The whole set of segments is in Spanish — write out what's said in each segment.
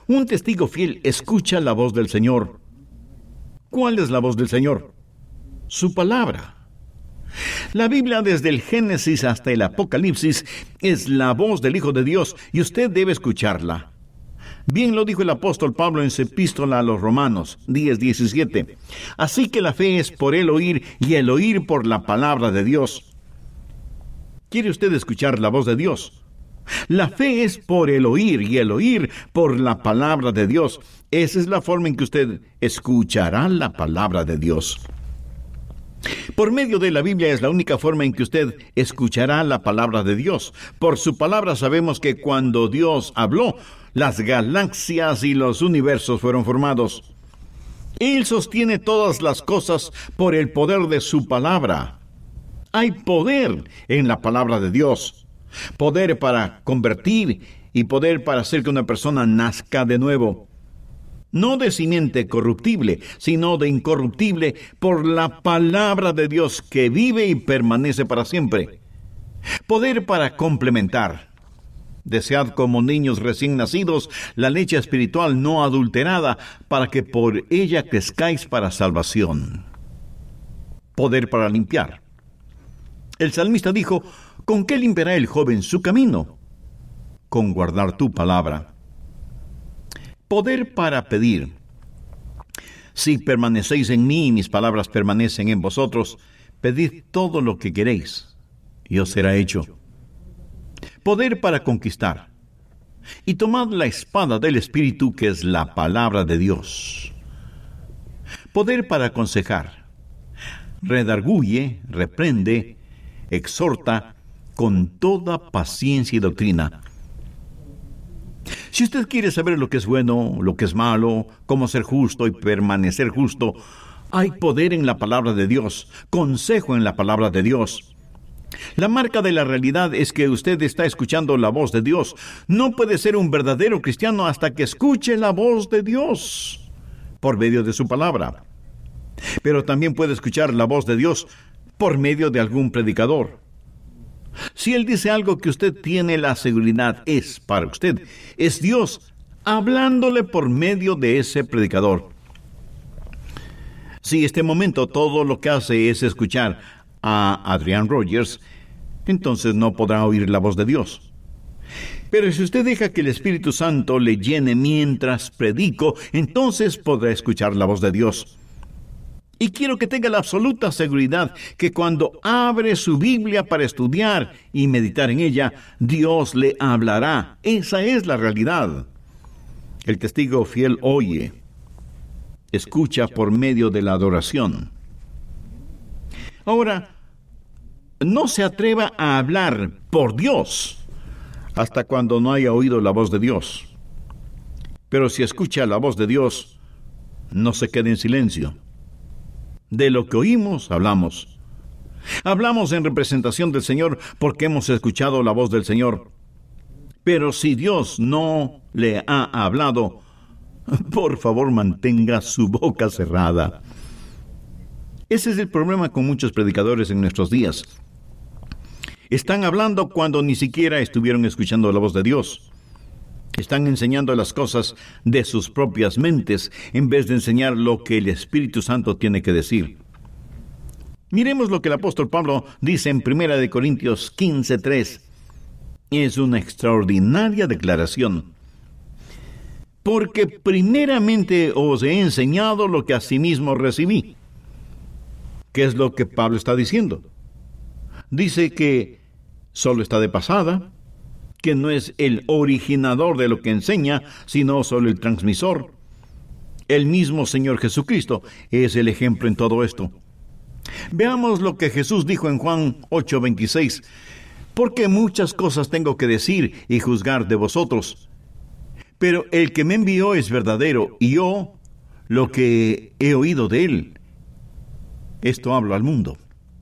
Un testigo fiel escucha la voz del Señor. ¿Cuál es la voz del Señor? Su palabra. La Biblia, desde el Génesis hasta el Apocalipsis, es la voz del Hijo de Dios y usted debe escucharla. Bien lo dijo el apóstol Pablo en su epístola a los Romanos 10:17. Así que la fe es por el oír y el oír por la palabra de Dios. ¿Quiere usted escuchar la voz de Dios? La fe es por el oír y el oír por la palabra de Dios. Esa es la forma en que usted escuchará la palabra de Dios. Por medio de la Biblia es la única forma en que usted escuchará la palabra de Dios. Por su palabra sabemos que cuando Dios habló, las galaxias y los universos fueron formados. Él sostiene todas las cosas por el poder de su palabra. Hay poder en la palabra de Dios. Poder para convertir y poder para hacer que una persona nazca de nuevo. No de simiente corruptible, sino de incorruptible por la palabra de Dios que vive y permanece para siempre. Poder para complementar. Desead como niños recién nacidos la leche espiritual no adulterada, para que por ella crezcáis para salvación. Poder para limpiar. El salmista dijo: ¿con qué limpiará el joven su camino? Con guardar tu palabra. Poder para pedir. Si permanecéis en mí y mis palabras permanecen en vosotros, pedid todo lo que queréis, y os será hecho. Poder para conquistar. Y tomad la espada del Espíritu, que es la palabra de Dios. Poder para aconsejar. Redarguye, reprende, exhorta con toda paciencia y doctrina. Si usted quiere saber lo que es bueno, lo que es malo, cómo ser justo y permanecer justo, hay poder en la palabra de Dios, consejo en la palabra de Dios. La marca de la realidad es que usted está escuchando la voz de Dios. No puede ser un verdadero cristiano hasta que escuche la voz de Dios por medio de su palabra. Pero también puede escuchar la voz de Dios por medio de algún predicador. Si él dice algo que usted tiene la seguridad es para usted, es Dios hablándole por medio de ese predicador. Si este momento todo lo que hace es escuchar a Adrian Rogers, entonces no podrá oír la voz de Dios. Pero si usted deja que el Espíritu Santo le llene mientras predico, entonces podrá escuchar la voz de Dios. Y quiero que tenga la absoluta seguridad que cuando abre su Biblia para estudiar y meditar en ella, Dios le hablará. Esa es la realidad. El testigo fiel oye, escucha por medio de la adoración. Ahora, no se atreva a hablar por Dios hasta cuando no haya oído la voz de Dios. Pero si escucha la voz de Dios, no se quede en silencio. De lo que oímos, hablamos. Hablamos en representación del Señor porque hemos escuchado la voz del Señor. Pero si Dios no le ha hablado, por favor mantenga su boca cerrada. Ese es el problema con muchos predicadores en nuestros días. Están hablando cuando ni siquiera estuvieron escuchando la voz de Dios. Están enseñando las cosas de sus propias mentes en vez de enseñar lo que el Espíritu Santo tiene que decir. Miremos lo que el apóstol Pablo dice en 1 Corintios 15:3. Es una extraordinaria declaración. Porque primeramente os he enseñado lo que asimismo recibí. ¿Qué es lo que Pablo está diciendo? Dice que solo está de pasada, que no es el originador de lo que enseña, sino solo el transmisor. El mismo Señor Jesucristo es el ejemplo en todo esto. Veamos lo que Jesús dijo en Juan 8:26. Porque muchas cosas tengo que decir y juzgar de vosotros. Pero el que me envió es verdadero, y yo lo que he oído de él, esto hablo al mundo.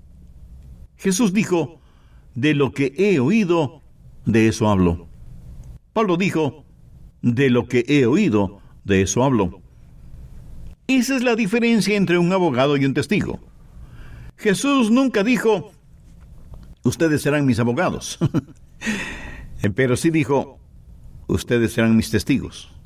Jesús dijo, de lo que he oído, de eso hablo. Pablo dijo, de lo que he oído, de eso hablo. Esa es la diferencia entre un abogado y un testigo. Jesús nunca dijo, ustedes serán mis abogados. Pero sí dijo, ustedes serán mis testigos.